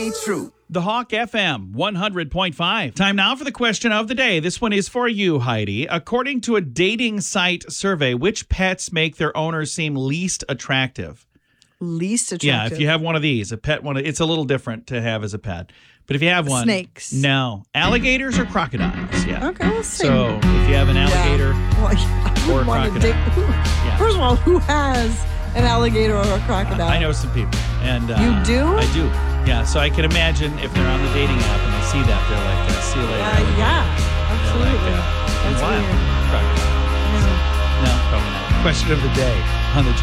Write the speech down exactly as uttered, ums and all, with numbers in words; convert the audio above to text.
ain't true. The Hawk F M one hundred point five. Time now for the question of the day. This one is for you, Heidi. According to a dating site survey, which pets make their owners seem least attractive? Least attractive? Yeah, if you have one of these, a pet one, it's a little different to have as a pet. But if you have one. Snakes. No. Alligators or crocodiles? Yeah. Okay, we'll see. So if you have an alligator Yeah. Well, yeah, I or a would want to crocodile. date- who- Yeah. First of all, who has an alligator or a crocodile? I know some people. And uh, You do? I do. Yeah, so I can imagine if they're on the dating app and they see that, they're like, uh, see you later. Uh, alligator. yeah, They're absolutely. like, uh, That's wow, weird. crocodile. Yeah. No, probably not. Question of the day on the